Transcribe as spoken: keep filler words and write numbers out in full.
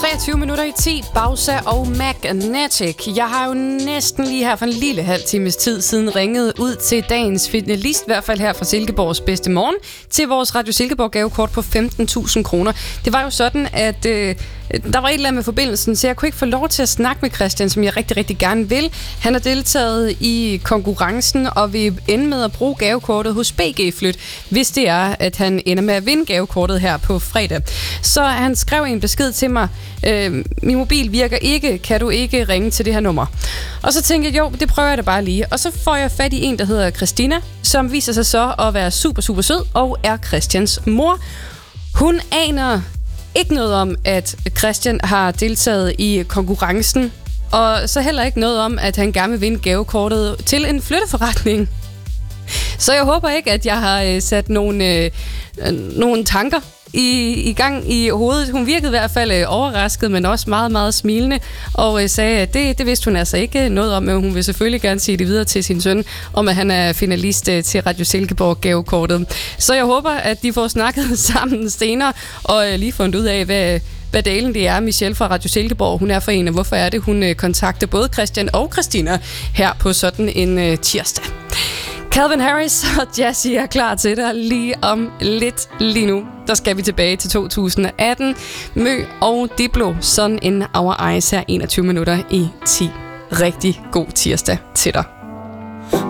treogtyve minutter i ti, Bausa og Magnetic. Jeg har jo næsten lige her for en lille halv times tid siden ringet ud til dagens finalist, i hvert fald her fra Silkeborgs bedste morgen, til vores Radio Silkeborg gavekort på femten tusind kroner. Det var jo sådan, at øh, der var et eller andet med forbindelsen, så jeg kunne ikke få lov til at snakke med Christian, som jeg rigtig, rigtig gerne vil. Han har deltaget i konkurrencen og vil ende med at bruge gavekortet hos B G Flyt, hvis det er, at han ender med at vinde gavekortet her på fredag. Så han skrev en besked til mig, øh, min mobil virker ikke, kan du ikke ringe til det her nummer? Og så tænkte jeg, jo, det prøver jeg da bare lige. Og så får jeg fat i en, der hedder Christina, som viser sig så at være super, super sød og er Christians mor. Hun aner ikke noget om, at Christian har deltaget i konkurrencen, og så heller ikke noget om, at han gerne vil vinde gavekortet til en flytteforretning. Så jeg håber ikke, at jeg har sat nogle, øh, nogle tanker i, i gang i hovedet. Hun virkede i hvert fald øh, overrasket, men også meget, meget smilende, og øh, sagde, at det, det vidste hun altså ikke noget om, men hun vil selvfølgelig gerne sige det videre til sin søn, om at han er finalist øh, til Radio Silkeborg gavekortet. Så jeg håber, at de får snakket sammen senere, og øh, lige fundet ud af, hvad, hvad delen det er. Michelle fra Radio Silkeborg, hun er for en, og hvorfor er det, hun øh, kontakter både Christian og Christina her på sådan en øh, tirsdag. Calvin Harris og Jazzy er klar til dig lige om lidt. Lige nu, der skal vi tilbage til to tusind atten. Mø og Diplo, Sun in Our Eyes her enogtyve minutter i ti. Rigtig god tirsdag til dig.